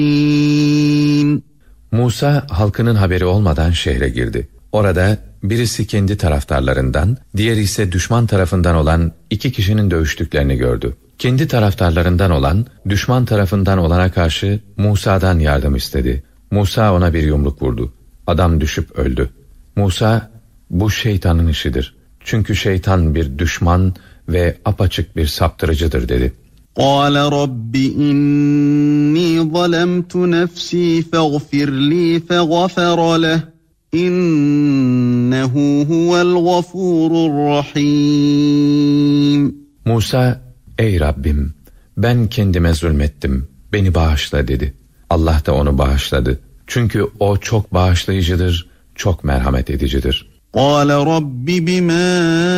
Musa halkının haberi olmadan şehre girdi. Orada birisi kendi taraftarlarından, diğeri ise düşman tarafından olan iki kişinin dövüştüklerini gördü. Kendi taraftarlarından olan, düşman tarafından olana karşı Musa'dan yardım istedi. Musa ona bir yumruk vurdu. Adam düşüp öldü. Musa, bu şeytanın işidir. Çünkü şeytan bir düşman ve apaçık bir saptırıcıdır dedi. قَالَ رَبِّ إِنِّي ظَلَمْتُ نَفْسِي فَاغْفِرْ لِي فَغَفَرَ لَهُ إِنَّهُ هُوَ الْغَفُورُ الرَّحِيمُ. Musa, ey Rabbim, ben kendime zulmettim, beni bağışla dedi. Allah da onu bağışladı. Çünkü o çok bağışlayıcıdır, çok merhamet edicidir. قَالَ رَبِّ بِمَا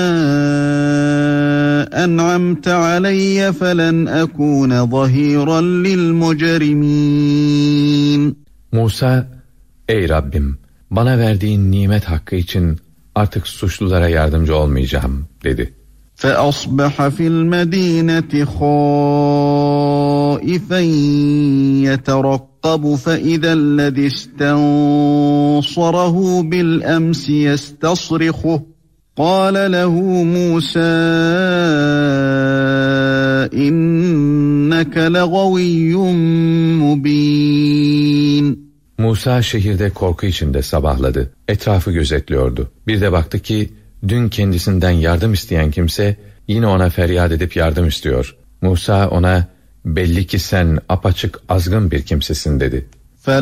أَنْعَمْتَ عَلَيَّ فَلَنْ أَكُونَ ظَهِيرًا لِلْمُجْرِمِينَ. Musa, ey Rabbim, bana verdiğin nimet hakkı için artık suçlulara yardımcı olmayacağım dedi. فَأَصْبَحَ فِي الْمَدِينَةِ خَائِفًا يَتَرَقَّبُ فَإِذَا الَّذِي اسْتَنصَرَهُ بِالْأَمْسِ يَسْتَصْرِخُهُ قَالَ لَهُ مُوسَى إِنَّكَ لَغَوِيٌّ مُبِينٌ. Musa şehirde korku içinde sabahladı. Etrafı gözetliyordu. Bir de baktı ki dün kendisinden yardım isteyen kimse yine ona feryat edip yardım istiyor. Musa ona belli ki sen apaçık azgın bir kimsesin dedi.